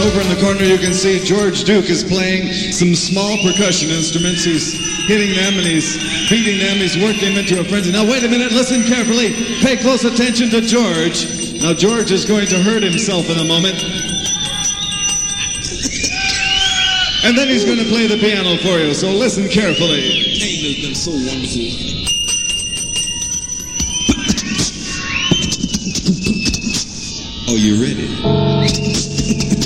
over in the corner, you can see George Duke is playing some small percussion instruments. He's hitting them and he's beating them. He's working them into a frenzy. Now, wait a minute. Listen carefully. Pay close attention to George. Now, George is going to hurt himself in a moment. And then he's going to play the piano for you. So listen carefully. Ain't it been so wonderful? Are you ready?